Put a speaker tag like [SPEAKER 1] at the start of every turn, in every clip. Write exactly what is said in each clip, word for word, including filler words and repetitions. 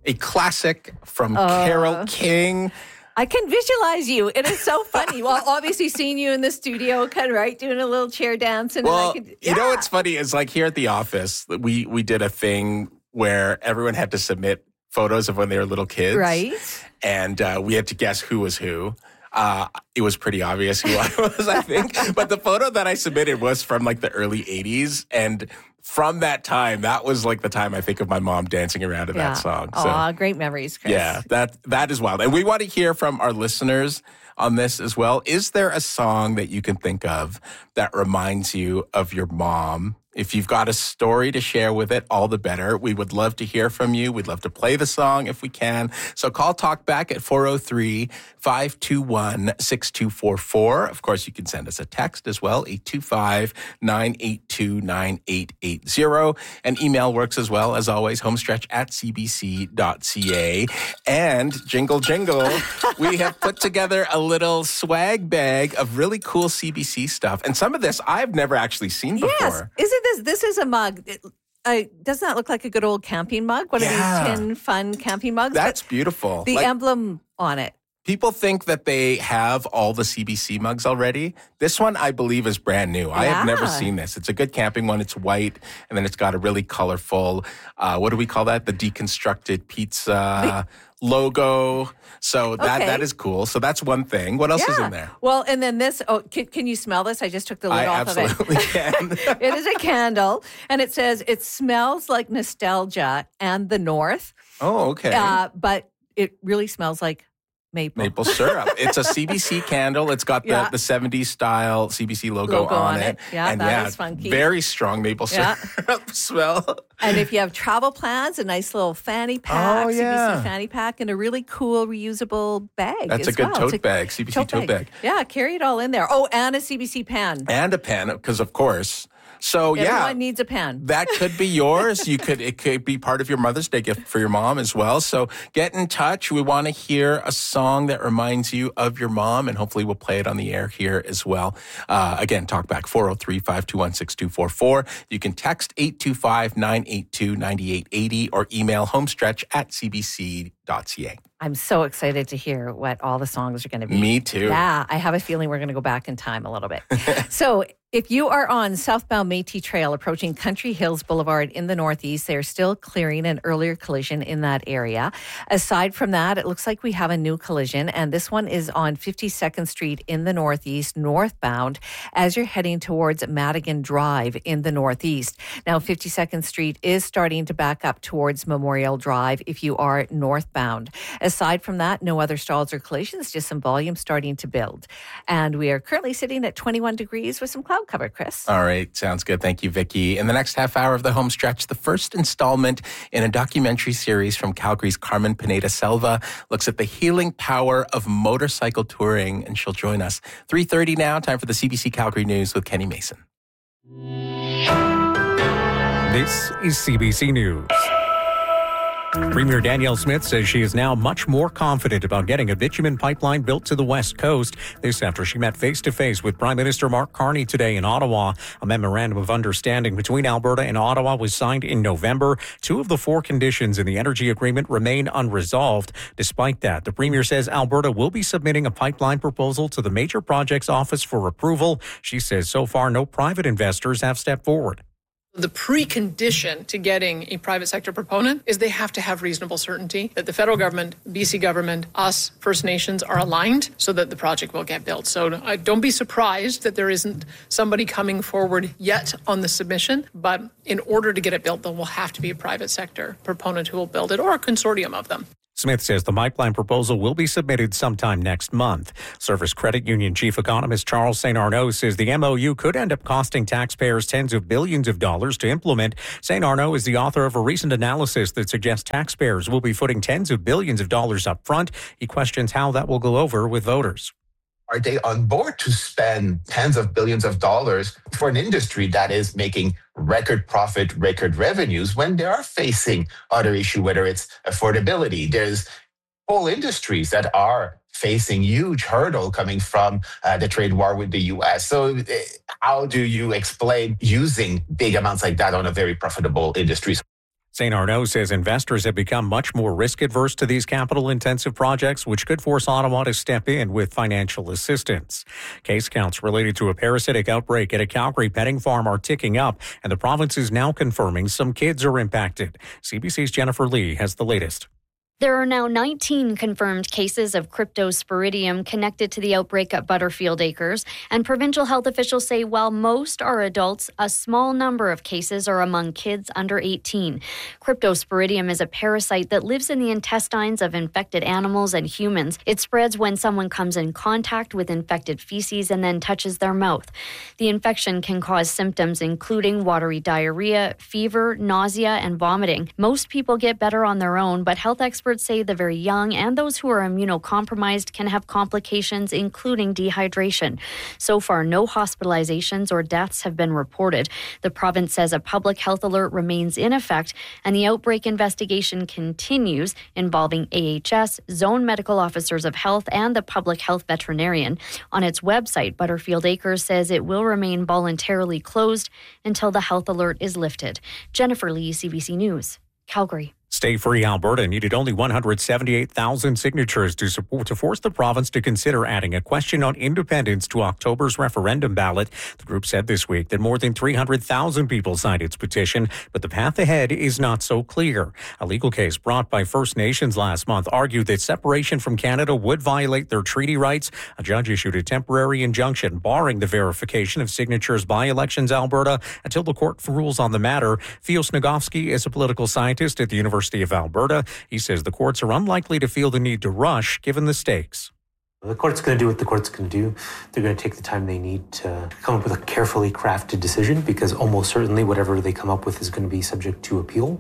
[SPEAKER 1] a classic from
[SPEAKER 2] Uh,
[SPEAKER 1] Carole King.
[SPEAKER 2] I can visualize you. It is so funny. Well, obviously seeing you in the studio, kind of, right, doing a little chair dance. And
[SPEAKER 1] Well,
[SPEAKER 2] I could, yeah.
[SPEAKER 1] you know what's funny is like here at the office, we we did a thing where everyone had to submit photos of when they were little kids.
[SPEAKER 2] Right.
[SPEAKER 1] And uh, we had to guess who was who. Uh, it was pretty obvious who I was, I think. But the photo that I submitted was from like the early eighties. And from that time, that was like the time I think of my mom dancing around to
[SPEAKER 2] Yeah.
[SPEAKER 1] that song. So,
[SPEAKER 2] Aw, great memories, Chris.
[SPEAKER 1] yeah, that that is wild. And we want to hear from our listeners on this as well. Is there a song that you can think of that reminds you of your mom? If you've got a story to share with it, all the better. We would love to hear from you. We'd love to play the song if we can. So call Talkback at four oh three, five two one, six two four four. Of course, you can send us a text as well, eight two five, nine eight two, nine eight eight zero. And email works as well, as always, homestretch at c b c dot c a. And jingle, jingle, we have put together a little swag bag of really cool C B C stuff. And some of this I've never actually seen before.
[SPEAKER 2] Yes. Isn't this, this is a mug. It, uh, doesn't that look like a good old camping mug? One
[SPEAKER 1] Yeah.
[SPEAKER 2] of these tin, fun camping mugs?
[SPEAKER 1] That's
[SPEAKER 2] But
[SPEAKER 1] beautiful.
[SPEAKER 2] the
[SPEAKER 1] Like,
[SPEAKER 2] emblem on it.
[SPEAKER 1] people think that they have all the C B C mugs already. This one, I believe, is brand new. I have never
[SPEAKER 2] Yeah.
[SPEAKER 1] seen this. It's a good camping one. It's white, and then it's got a really colorful, uh, what do we call that? The deconstructed pizza logo. So that
[SPEAKER 2] Okay.
[SPEAKER 1] that is cool. So that's one thing. What else is in there?
[SPEAKER 2] Well, and then this, oh, can, can you smell this? I just took the lid
[SPEAKER 1] I
[SPEAKER 2] off of it.
[SPEAKER 1] absolutely can.
[SPEAKER 2] It is a candle, and it says it smells like nostalgia and the North,
[SPEAKER 1] Oh, okay.
[SPEAKER 2] uh, but it really smells like maple.
[SPEAKER 1] Maple syrup. It's a C B C candle. It's got the,
[SPEAKER 2] Yeah.
[SPEAKER 1] the seventies style C B C logo,
[SPEAKER 2] Logo
[SPEAKER 1] on,
[SPEAKER 2] on
[SPEAKER 1] it.
[SPEAKER 2] it. Yeah,
[SPEAKER 1] and
[SPEAKER 2] that
[SPEAKER 1] yeah,
[SPEAKER 2] is funky.
[SPEAKER 1] very strong maple
[SPEAKER 2] Yeah.
[SPEAKER 1] syrup smell.
[SPEAKER 2] And if you have travel plans, a nice little fanny pack,
[SPEAKER 1] Oh, yeah.
[SPEAKER 2] C B C fanny pack, and a really cool reusable bag.
[SPEAKER 1] That's
[SPEAKER 2] as
[SPEAKER 1] a good
[SPEAKER 2] well.
[SPEAKER 1] tote
[SPEAKER 2] It's
[SPEAKER 1] bag, C B C tote bag.
[SPEAKER 2] Yeah, carry it all in there. Oh, and a C B C pen.
[SPEAKER 1] And a pen, because of course. So
[SPEAKER 2] Everyone
[SPEAKER 1] yeah,
[SPEAKER 2] needs a pen.
[SPEAKER 1] that could be yours. You could it could be part of your Mother's Day gift for your mom as well. So get in touch. We want to hear a song that reminds you of your mom, and hopefully we'll play it on the air here as well. Uh, again, talk back four oh three, five two one, six two four four. You can text eight two five, nine eight two, nine eight eight zero or email homestretch at c b c dot c a.
[SPEAKER 2] I'm so excited to hear what all the songs are going to be.
[SPEAKER 1] Me too.
[SPEAKER 2] Yeah, I have a feeling we're going to go back in time a little bit. So if you are on southbound Métis Trail approaching Country Hills Boulevard in the Northeast, they're still clearing an earlier collision in that area. Aside from that, it looks like we have a new collision, and this one is on fifty-second Street in the Northeast, northbound, as you're heading towards Madigan Drive in the Northeast. Now, fifty-second Street is starting to back up towards Memorial Drive if you are northbound. Aside from that, no other stalls or collisions, just some volume starting to build. And we are currently sitting at twenty-one degrees with some cloud cover, Chris.
[SPEAKER 1] All right. Sounds good. Thank you, Vicky. In the next half hour of the home stretch, the first installment in a documentary series from Calgary's Carmen Pineda Selva looks at the healing power of motorcycle touring, and she'll join us. three thirty now, time for the C B C Calgary News with Kenny Mason.
[SPEAKER 3] This is C B C News. Premier Danielle Smith says she is now much more confident about getting a bitumen pipeline built to the West Coast. This after she met face-to-face with Prime Minister Mark Carney today in Ottawa. A memorandum of understanding between Alberta and Ottawa was signed in November. Two of the four conditions in the energy agreement remain unresolved. Despite that, the Premier says Alberta will be submitting a pipeline proposal to the Major Projects Office for approval. She says so far no private investors have stepped forward.
[SPEAKER 4] The precondition to getting a private sector proponent is they have to have reasonable certainty that the federal government, B C government, us, First Nations are aligned so that the project will get built. So uh, don't be surprised that there isn't somebody coming forward yet on the submission. But in order to get it built, there will have to be a private sector proponent who will build it, or a consortium of them.
[SPEAKER 3] Smith says the pipeline proposal will be submitted sometime next month. Service Credit Union Chief Economist Charles Saint Arnaud says the M O U could end up costing taxpayers tens of billions of dollars to implement. Saint Arnaud is the author of a recent analysis that suggests taxpayers will be footing tens of billions of dollars up front. He questions how that will go over with voters.
[SPEAKER 5] Are they on board to spend tens of billions of dollars for an industry that is making record profit, record revenues when they are facing other issue, whether it's affordability? There's whole industries that are facing huge hurdle coming from uh, the trade war with the U S. So uh, how do you explain using big amounts like that on a very profitable industry?
[SPEAKER 3] Saint Arnaud says investors have become much more risk-adverse to these capital-intensive projects, which could force Ottawa to step in with financial assistance. Case counts related to a parasitic outbreak at a Calgary petting farm are ticking up, and the province is now confirming some kids are impacted. C B C's Jennifer Lee has the latest.
[SPEAKER 6] There are now nineteen confirmed cases of cryptosporidium connected to the outbreak at Butterfield Acres, and provincial health officials say while most are adults, a small number of cases are among kids under eighteen. Cryptosporidium is a parasite that lives in the intestines of infected animals and humans. It spreads when someone comes in contact with infected feces and then touches their mouth. The infection can cause symptoms including watery diarrhea, fever, nausea, and vomiting. Most people get better on their own, but health experts say the very young and those who are immunocompromised can have complications, including dehydration. So far, no hospitalizations or deaths have been reported. The province says a public health alert remains in effect, and the outbreak investigation continues, involving A H S, zone medical officers of health, and the public health veterinarian. On its website, Butterfield Acres says it will remain voluntarily closed until the health alert is lifted. Jennifer Lee, C B C News, Calgary.
[SPEAKER 3] Stay Free Alberta needed only one hundred seventy-eight thousand signatures to support to force the province to consider adding a question on independence to October's referendum ballot. The group said this week that more than three hundred thousand people signed its petition, but the path ahead is not so clear. A legal case brought by First Nations last month argued that separation from Canada would violate their treaty rights. A judge issued a temporary injunction barring the verification of signatures by Elections Alberta until the court rules on the matter. Theo Snigovsky is a political scientist at the University University of Alberta. He says the courts are unlikely to feel the need to rush given the stakes.
[SPEAKER 7] The court's going to do what the court's going to do. They're going to take the time they need to come up with a carefully crafted decision, because almost certainly whatever they come up with is going to be subject to appeal.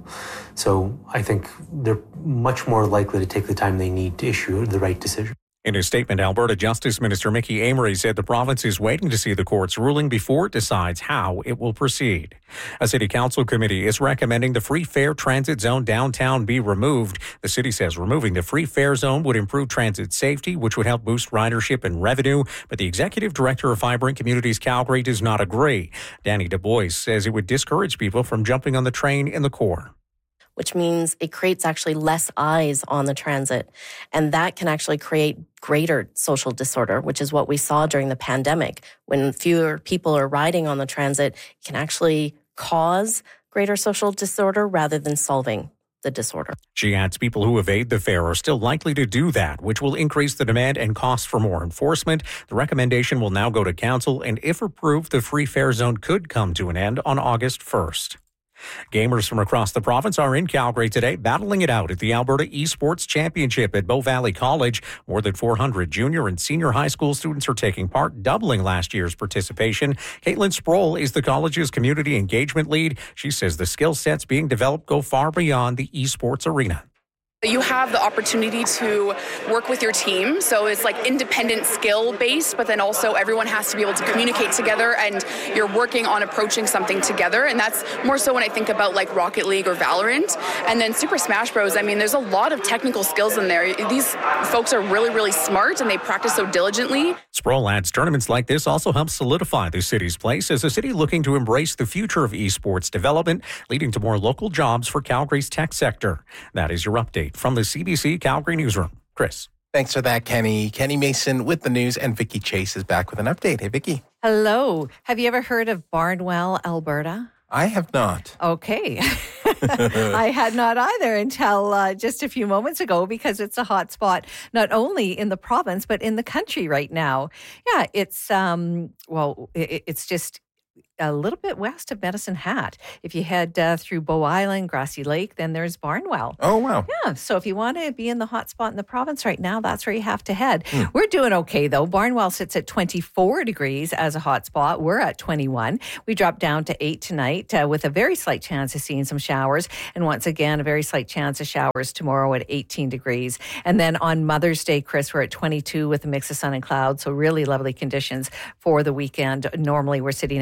[SPEAKER 7] So I think they're much more likely to take the time they need to issue the right decision.
[SPEAKER 3] In a statement, Alberta Justice Minister Mickey Amery said the province is waiting to see the court's ruling before it decides how it will proceed. A city council committee is recommending the free fare transit zone downtown be removed. The city says removing the free fare zone would improve transit safety, which would help boost ridership and revenue. But the executive director of Vibrant Communities Calgary does not agree. Danny Du Bois says it would discourage people from jumping on the train in the core,
[SPEAKER 8] which means it creates actually less eyes on the transit. And that can actually create greater social disorder, which is what we saw during the pandemic. When fewer people are riding on the transit, it can actually cause greater social disorder rather than solving the disorder.
[SPEAKER 3] She adds people who evade the fare are still likely to do that, which will increase the demand and cost for more enforcement. The recommendation will now go to council, and if approved, the free fare zone could come to an end on August first. Gamers from across the province are in Calgary today, battling it out at the Alberta Esports Championship at Bow Valley College. More than four hundred junior and senior high school students are taking part, doubling last year's participation. Caitlin Sproul is the college's community engagement lead. She says the skill sets being developed go far beyond the esports arena.
[SPEAKER 9] You have the opportunity to work with your team, so it's like independent skill based, but then also everyone has to be able to communicate together, and you're working on approaching something together. And that's more so when I think about like Rocket League or Valorant. And then Super Smash Bros, I mean, there's a lot of technical skills in there. These folks are really, really smart, and they practice so diligently.
[SPEAKER 3] Sproul adds tournaments like this also help solidify the city's place as a city looking to embrace the future of esports development, leading to more local jobs for Calgary's tech sector. That is your update from the C B C Calgary Newsroom. Chris.
[SPEAKER 1] Thanks for that, Kenny. Kenny Mason with the news, and Vicky Chase is back with an update. Hey, Vicky.
[SPEAKER 2] Hello. Have you ever heard of Barnwell, Alberta?
[SPEAKER 1] I have not.
[SPEAKER 2] Okay. I had not either until uh, just a few moments ago, because it's a hot spot not only in the province, but in the country right now. Yeah, it's, um, well, it, it's just a little bit west of Medicine Hat. If you head uh, through Bow Island, Grassy Lake, then there's Barnwell.
[SPEAKER 1] Oh, wow.
[SPEAKER 2] Yeah. So if you want to be in the hot spot in the province right now, that's where you have to head. Hmm. We're doing okay, though. Barnwell sits at twenty-four degrees as a hot spot. We're at twenty-one. We dropped down to eight tonight uh, with a very slight chance of seeing some showers. And once again, a very slight chance of showers tomorrow at eighteen degrees. And then on Mother's Day, Chris, we're at twenty-two with a mix of sun and clouds. So really lovely conditions for the weekend. Normally, we're sitting at sixteen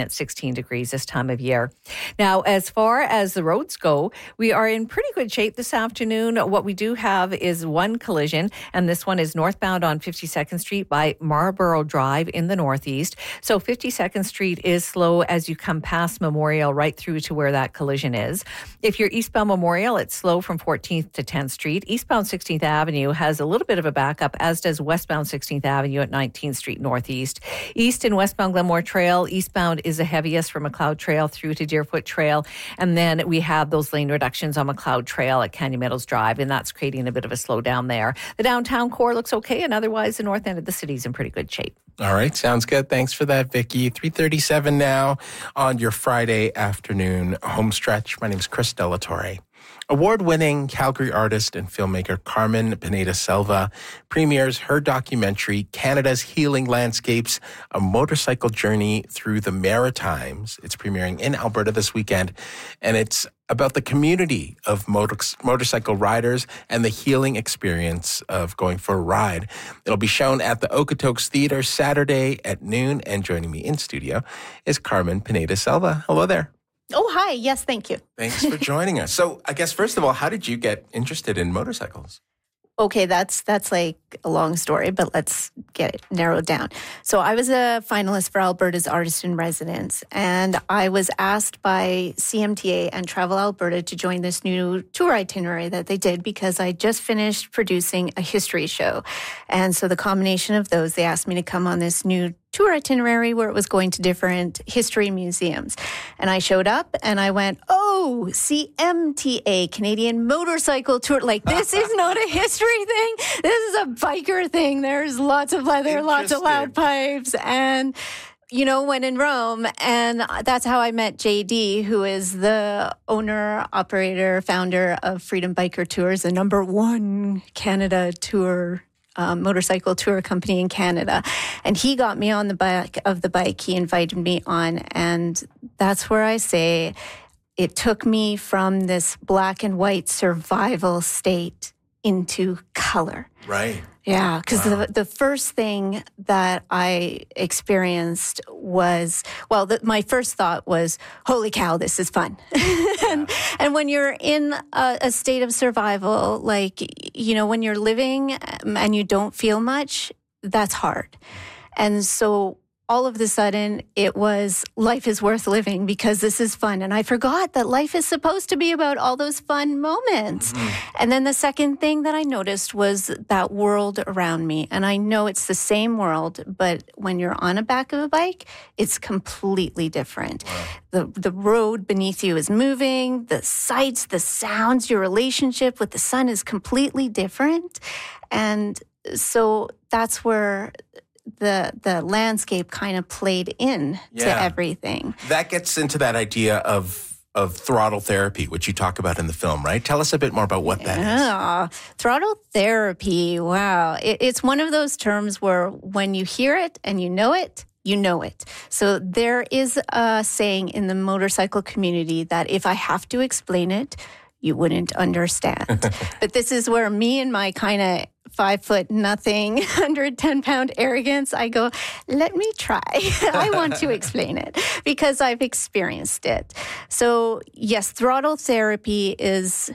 [SPEAKER 2] seventeen degrees this time of year. Now, as far as the roads go, we are in pretty good shape this afternoon. What we do have is one collision, and this one is northbound on fifty-second Street by Marlborough Drive in the northeast. So fifty-second Street is slow as you come past Memorial right through to where that collision is. If you're eastbound Memorial, it's slow from fourteenth to tenth Street. Eastbound sixteenth Avenue has a little bit of a backup, as does westbound sixteenth Avenue at nineteenth Street Northeast. East and westbound Glenmore Trail, eastbound is the heaviest from McLeod Trail through to Deerfoot Trail. And then we have those lane reductions on McLeod Trail at Canyon Meadows Drive, and that's creating a bit of a slowdown there. The downtown core looks okay, and otherwise the north end of the city is in pretty good shape.
[SPEAKER 1] All right, sounds good. Thanks for that, Vicki. three thirty-seven now on your Friday afternoon home stretch. My name is Chris Delatorre. Award-winning Calgary artist and filmmaker Carmen Pineda-Silva premieres her documentary, Canada's Healing Landscapes, A Motorcycle Journey Through the Maritimes. It's premiering in Alberta this weekend, and it's about the community of motor- motorcycle riders and the healing experience of going for a ride. It'll be shown at the Okotoks Theatre Saturday at noon, and joining me in studio is Carmen Pineda-Silva. Hello there.
[SPEAKER 10] Oh, hi. Yes, thank you.
[SPEAKER 1] Thanks for joining us. So I guess, first of all, how did you get interested in motorcycles?
[SPEAKER 10] Okay, that's that's like a long story, but let's get it narrowed down. So I was a finalist for Alberta's Artist in Residence, and I was asked by C M T A and Travel Alberta to join this new tour itinerary that they did because I just finished producing a history show. And so the combination of those, they asked me to come on this new tour itinerary where it was going to different history museums. And I showed up and I went, oh, C M T A, Canadian Motorcycle Tour. Like, this is not a history thing. This is a biker thing. There's lots of leather, lots of loud pipes. And, you know, when in Rome, and that's how I met J D, who is the owner, operator, founder of Freedom Biker Tours, the number one Canada tour Um, motorcycle tour company in Canada. And he got me on the back of the bike. He invited me on. And that's where I say it took me from this black and white survival state into color.
[SPEAKER 1] Right.
[SPEAKER 10] Yeah, because
[SPEAKER 1] Wow.
[SPEAKER 10] the, the first thing that I experienced was, well, the, my first thought was, holy cow, this is fun. and, and when you're in a, a state of survival, like, you know, when you're living and you don't feel much, that's hard. And so all of a sudden, it was life is worth living because this is fun. And I forgot that life is supposed to be about all those fun moments. Mm-hmm. And then the second thing that I noticed was that world around me. And I know it's the same world, but when you're on the back of a bike, it's completely different. Wow. The, the road beneath you is moving, the sights, the sounds, your relationship with the sun is completely different. And so that's where the the landscape kind of played in
[SPEAKER 1] yeah.
[SPEAKER 10] to everything.
[SPEAKER 1] That gets into that idea of of throttle therapy, which you talk about in the film, right? Tell us a bit more about what that
[SPEAKER 10] yeah. is. Throttle therapy, wow. It, it's one of those terms where when you hear it and you know it, you know it. So there is a saying in the motorcycle community that if I have to explain it, you wouldn't understand. But this is where me and my kind of five foot nothing, one hundred ten pound arrogance, I go, let me try. I want to explain it because I've experienced it. So yes, throttle therapy is,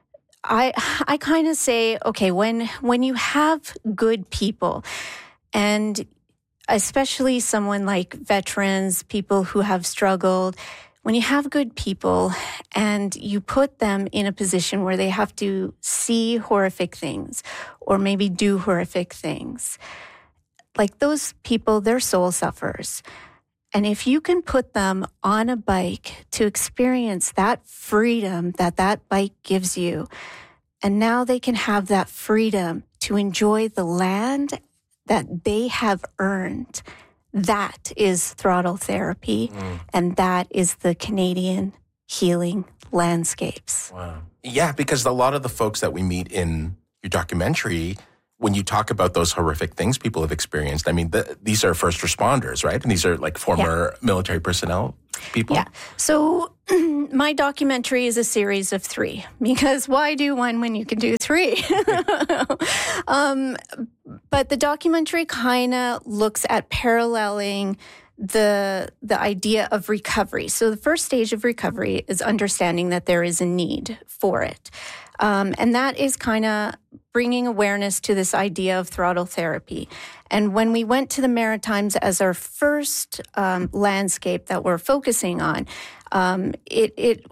[SPEAKER 10] I I kind of say, okay, when when you have good people, and especially someone like veterans, people who have struggled, when you have good people and you put them in a position where they have to see horrific things or maybe do horrific things, like those people, their soul suffers. And if you can put them on a bike to experience that freedom that that bike gives you, and now they can have that freedom to enjoy the land that they have earned, that is throttle therapy, mm. and that is the Canadian Healing Landscapes.
[SPEAKER 1] Wow. Yeah, because a lot of the folks that we meet in your documentary, when you talk about those horrific things people have experienced, I mean, the, these are first responders, right? And these are like former yeah. military personnel people?
[SPEAKER 10] Yeah. So my documentary is a series of three, because why do one when you can do three? um, but the documentary kind of looks at paralleling the the idea of recovery. So the first stage of recovery is understanding that there is a need for it. Um, and that is kind of bringing awareness to this idea of throttle therapy. And when we went to the Maritimes as our first um, landscape that we're focusing on, um, it, it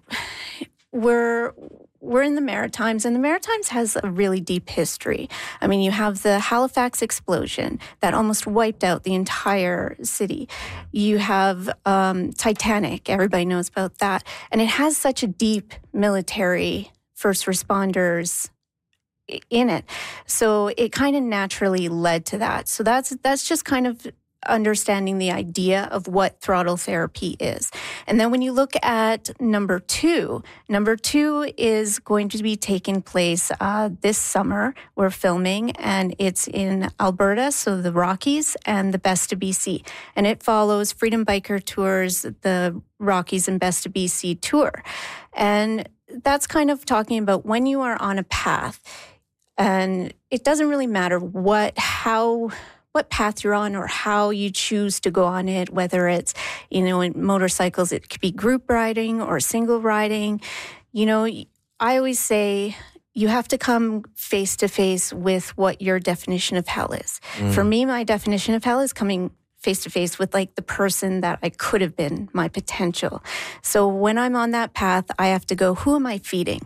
[SPEAKER 10] we're we're in the Maritimes, and the Maritimes has a really deep history. I mean, you have the Halifax explosion that almost wiped out the entire city. You have um, Titanic, everybody knows about that. And it has such a deep military first responders in it. So it kind of naturally led to that. So that's that's just kind of understanding the idea of what throttle therapy is. And then when you look at number two, number two is going to be taking place uh, this summer. We're filming, and it's in Alberta, so the Rockies and the Best of B C. And it follows Freedom Biker Tours, the Rockies and Best of B C tour. And that's kind of talking about when you are on a path, and it doesn't really matter what, how, what path you're on or how you choose to go on it, whether it's, you know, in motorcycles, it could be group riding or single riding. You know, I always say you have to come face to face with what your definition of hell is. Mm. For me, my definition of hell is coming face to face with like the person that I could have been, my potential. So when I'm on that path, I have to go, who am I feeding?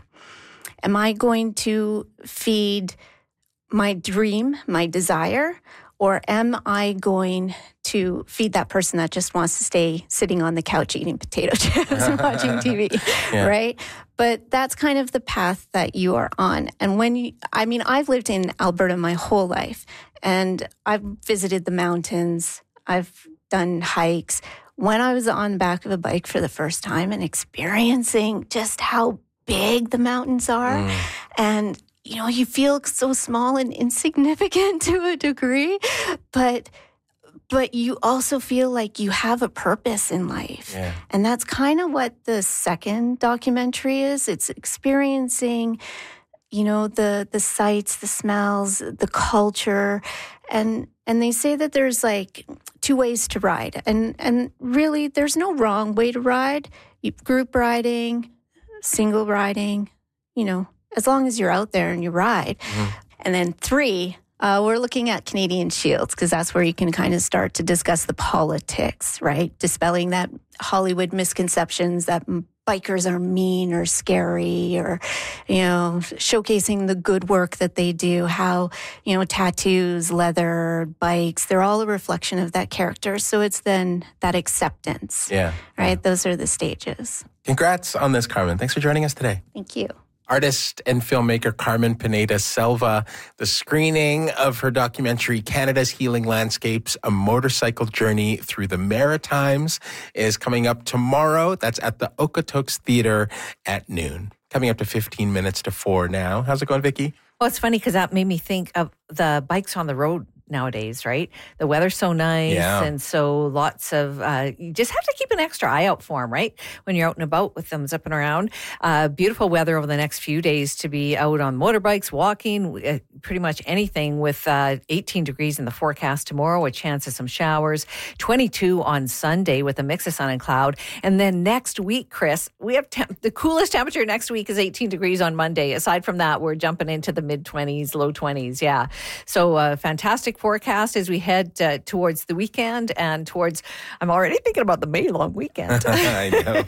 [SPEAKER 10] Am I going to feed my dream, my desire? Or am I going to feed that person that just wants to stay sitting on the couch eating potato chips and watching T V, yeah. Right? But that's kind of the path that you are on. And when you, I mean, I've lived in Alberta my whole life, and I've visited the mountains. I've done hikes. When I was on the back of a bike for the first time and experiencing just how big the mountains are, mm. and you know, you feel so small and insignificant to a degree, but but you also feel like you have a purpose in life. Yeah. And that's kind of what the second documentary is. It's experiencing, you know, the the sights, the smells, the culture. And and they say that there's like two ways to ride. And and really there's no wrong way to ride. You, group riding, single riding, you know, as long as you're out there and you ride. Mm-hmm. And then three, uh, we're looking at Canadian Shields, because that's where you can kind of start to discuss the politics, right? Dispelling that Hollywood misconceptions that bikers are mean or scary, or, you know, showcasing the good work that they do, how, you know, tattoos, leather, bikes, they're all a reflection of that character. So it's then that acceptance,
[SPEAKER 1] yeah,
[SPEAKER 10] right?
[SPEAKER 1] Yeah.
[SPEAKER 10] Those are the stages.
[SPEAKER 1] Congrats on this, Carmen. Thanks for joining us today.
[SPEAKER 10] Thank you.
[SPEAKER 1] Artist and filmmaker Carmen Pineda Selva. The screening of her documentary, Canada's Healing Landscapes, A Motorcycle Journey Through the Maritimes, is coming up tomorrow. That's at the Okotoks Theater at noon. Coming up to fifteen minutes to four now. How's it going, Vicky?
[SPEAKER 2] Well, it's funny because that made me think of the bikes on the road nowadays, right? The weather's so nice, yeah. And so lots of, uh, you just have to keep an extra eye out for them, right? When you're out and about with them zipping around. Uh, beautiful weather over the next few days to be out on motorbikes, walking, uh, pretty much anything, with uh, eighteen degrees in the forecast tomorrow, a chance of some showers, twenty-two on Sunday with a mix of sun and cloud. And then next week, Chris, we have temp- the coolest temperature next week is eighteen degrees on Monday. Aside from that, we're jumping into the mid twenties, low twenties. Yeah. So uh, fantastic forecast as we head uh, towards the weekend and towards, I'm already thinking about the May long weekend.
[SPEAKER 1] I know.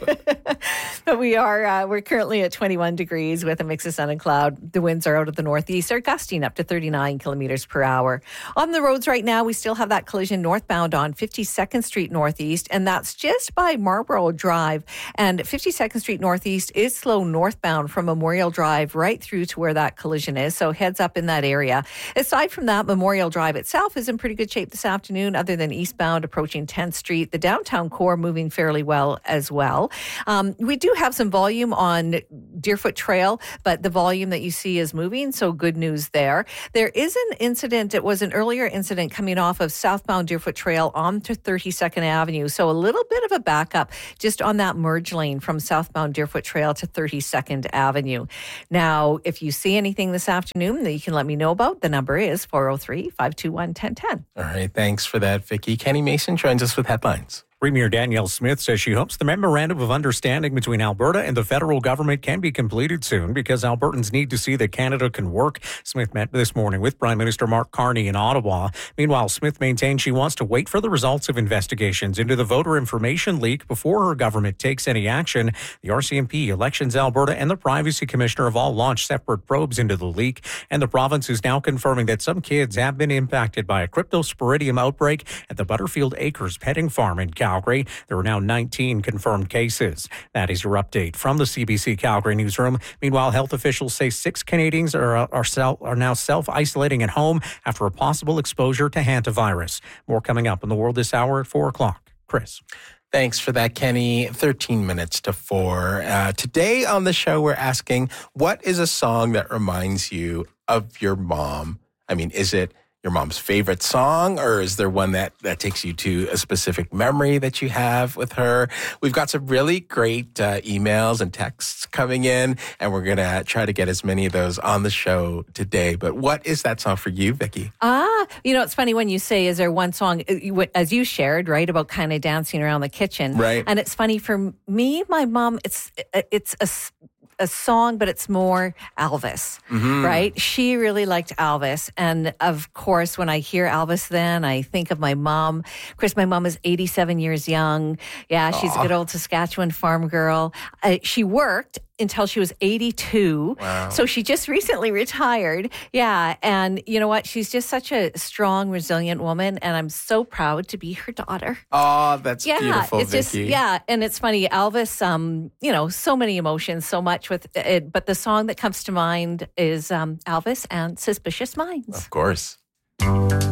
[SPEAKER 2] But we are, uh, we're currently at twenty-one degrees with a mix of sun and cloud. The winds are out of the northeast. They're gusting up to thirty-nine kilometers per hour. On the roads right now, we still have that collision northbound on fifty-second Street Northeast, and that's just by Marlborough Drive. And fifty-second Street Northeast is slow northbound from Memorial Drive right through to where that collision is. So heads up in that area. Aside from that, Memorial Drive itself is in pretty good shape this afternoon, other than eastbound approaching tenth Street. The downtown core moving fairly well as well. Um, we do have some volume on Deerfoot Trail, but the volume that you see is moving, so good news there. There is an incident, it was an earlier incident coming off of southbound Deerfoot Trail onto thirty-second Avenue, so a little bit of a backup just on that merge lane from southbound Deerfoot Trail to thirty-second Avenue. Now, if you see anything this afternoon that you can let me know about, the number is four oh three, five two one, one oh one oh.
[SPEAKER 1] All right, thanks for that, Vicky. Kenny Mason joins us with headlines.
[SPEAKER 3] Premier Danielle Smith says she hopes the memorandum of understanding between Alberta and the federal government can be completed soon because Albertans need to see that Canada can work. Smith met this morning with Prime Minister Mark Carney in Ottawa. Meanwhile, Smith maintains she wants to wait for the results of investigations into the voter information leak before her government takes any action. The R C M P, Elections Alberta, and the Privacy Commissioner have all launched separate probes into the leak, and the province is now confirming that some kids have been impacted by a cryptosporidium outbreak at the Butterfield Acres petting farm in Calgary. Calgary. There are now nineteen confirmed cases. That is your update from the C B C Calgary newsroom. Meanwhile, health officials say six Canadians are are, self, are now self-isolating at home after a possible exposure to hantavirus. More coming up in the world this hour at four o'clock. Chris.
[SPEAKER 1] Thanks for that, Kenny. thirteen minutes to four. Uh, today on the show, we're asking, what is a song that reminds you of your mom? I mean, is it your mom's favorite song, or is there one that, that takes you to a specific memory that you have with her? We've got some really great uh, emails and texts coming in, and we're going to try to get as many of those on the show today. But what is that song for you, Vicki?
[SPEAKER 2] Ah, you know, it's funny when you say, is there one song, as you shared, right, about kind of dancing around the kitchen.
[SPEAKER 1] Right.
[SPEAKER 2] And it's funny for me, my mom, it's it's a a song, but it's more Elvis, mm-hmm. right? She really liked Elvis. And of course, when I hear Elvis then, I think of my mom. Chris, my mom is eighty-seven years young. Yeah, she's Aww. a good old Saskatchewan farm girl. Uh, she worked until she was eighty-two.
[SPEAKER 1] Wow.
[SPEAKER 2] So she just recently retired. Yeah. And you know what? She's just such a strong, resilient woman. And I'm so proud to be her daughter.
[SPEAKER 1] Oh, that's
[SPEAKER 2] yeah,
[SPEAKER 1] beautiful,
[SPEAKER 2] it's
[SPEAKER 1] Vicki.
[SPEAKER 2] Just, yeah. And it's funny, Elvis, um, you know, so many emotions, so much with it. But the song that comes to mind is um, Elvis and Suspicious Minds.
[SPEAKER 1] Of course.